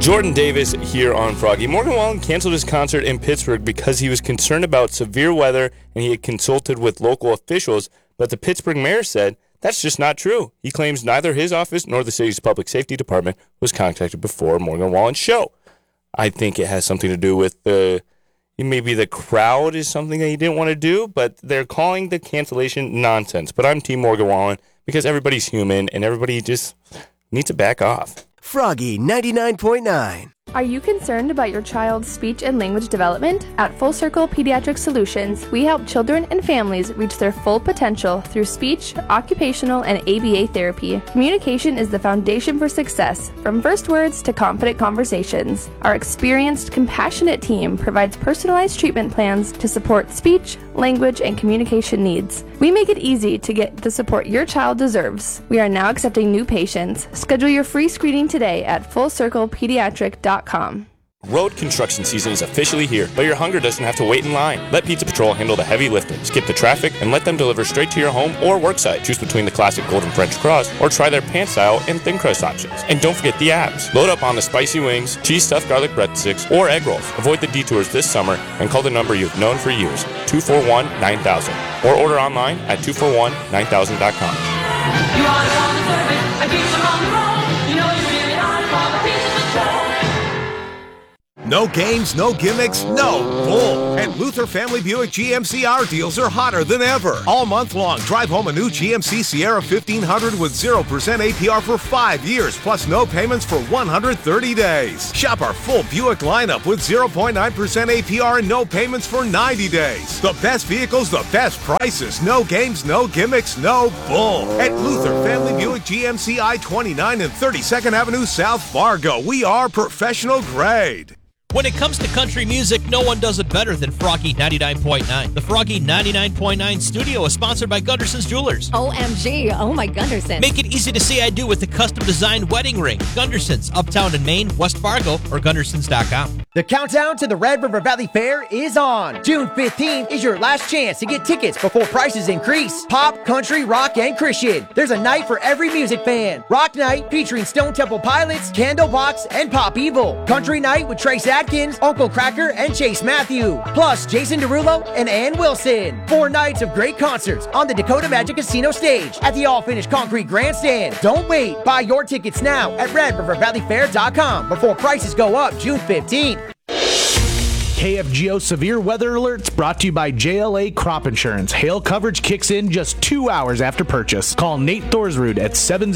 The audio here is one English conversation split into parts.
Jordan Davis here on Froggy. Morgan Wallen canceled his concert in Pittsburgh because he was concerned about severe weather and he had consulted with local officials, but the Pittsburgh mayor said that's just not true. He claims neither his office nor the city's public safety department was contacted before Morgan Wallen's show. I think it has something to do with maybe the crowd is something that he didn't want to do, but they're calling the cancellation nonsense. But I'm Team Morgan Wallen because everybody's human and everybody just needs to back off. Froggy 99.9. Are you concerned about your child's speech and language development? At Full Circle Pediatric Solutions, we help children and families reach their full potential through speech, occupational, and ABA therapy. Communication is the foundation for success, from first words to confident conversations. Our experienced, compassionate team provides personalized treatment plans to support speech, language, and communication needs. We make it easy to get the support your child deserves. We are now accepting new patients. Schedule your free screening today at fullcirclepediatric.com. Road construction season is officially here, but your hunger doesn't have to wait in line. Let Pizza Patrol handle the heavy lifting. Skip the traffic and let them deliver straight to your home or worksite. Choose between the classic golden French crust or try their pan style and thin crust options. And don't forget the abs. Load up on the spicy wings, cheese stuffed garlic breadsticks, or egg rolls. Avoid the detours this summer and call the number you've known for years, 241-9000. Or order online at 241-9000.com. You are the one deserve it. I keep them on the road. You know you really are the Pizza Patrol. No games, no gimmicks, no bull. And Luther Family Buick GMC our deals are hotter than ever. All month long, drive home a new GMC Sierra 1500 with 0% APR for 5 years, plus no payments for 130 days. Shop our full Buick lineup with 0.9% APR and no payments for 90 days. The best vehicles, the best prices. No games, no gimmicks, no bull. At Luther Family Buick GMC I-29 and 32nd Avenue South Fargo, we are professional grade. When it comes to country music, no one does it better than Froggy 99.9. The Froggy 99.9 studio is sponsored by Gunderson's Jewelers. OMG, oh my Gunderson. Make it easy to say I do with the custom-designed wedding ring. Gunderson's, Uptown in Maine, West Fargo, or Gundersons.com. The countdown to the Red River Valley Fair is on. June 15th is your last chance to get tickets before prices increase. Pop, country, rock, and Christian. There's a night for every music fan. Rock night featuring Stone Temple Pilots, Candlebox, and Pop Evil. Country night with Trace Atkins, Uncle Cracker, and Chase Matthew. Plus Jason Derulo and Ann Wilson. 4 nights of great concerts on the Dakota Magic Casino stage at the all-finished concrete grandstand. Don't wait. Buy your tickets now at RedRiverValleyFair.com before prices go up June 15th. KFGO Severe Weather Alerts brought to you by JLA Crop Insurance. Hail coverage kicks in just 2 hours after purchase. Call Nate Thorsrud at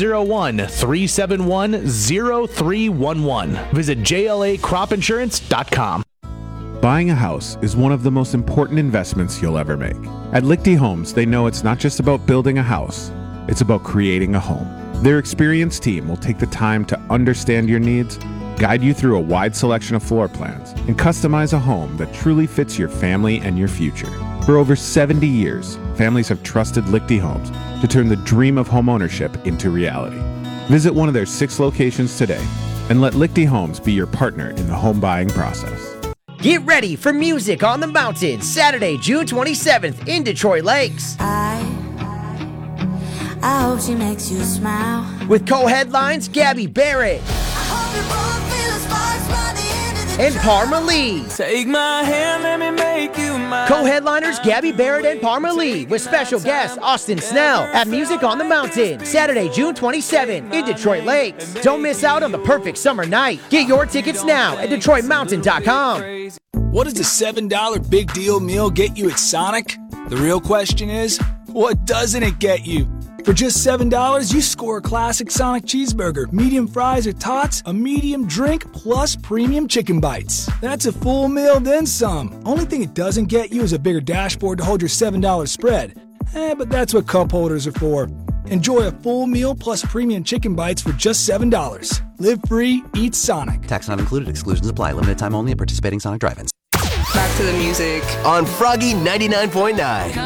701-371-0311. Visit JLACropInsurance.com. Buying a house is one of the most important investments you'll ever make. At Lichty Homes, they know it's not just about building a house, it's about creating a home. Their experienced team will take the time to understand your needs, guide you through a wide selection of floor plans, and customize a home that truly fits your family and your future. For over 70 years, families have trusted Lichty Homes to turn the dream of homeownership into reality. Visit one of their 6 locations today and let Lichty Homes be your partner in the home buying process. Get ready for Music on the Mountain, Saturday, June 27th in Detroit Lakes. I hope she makes you smile. With co-headlines Gabby Barrett and Parma Lee. Take my hand, let me make you mine. Co-headliners Gabby Barrett and Parma Lee with special guest Austin Snell at Music on the Mountain, Saturday, June 27 in Detroit Lakes. Don't miss out on the perfect summer night. Get your tickets now at DetroitMountain.com. What does the $7 big deal meal get you at Sonic? The real question is, what doesn't it get you? For just $7, you score a classic Sonic cheeseburger, medium fries or tots, a medium drink, plus premium chicken bites. That's a full meal, then some. Only thing it doesn't get you is a bigger dashboard to hold your $7 spread. But that's what cup holders are for. Enjoy a full meal plus premium chicken bites for just $7. Live free, eat Sonic. Tax not included. Exclusions apply. Limited time only at participating Sonic drive-ins. Back to the music on Froggy 99.9.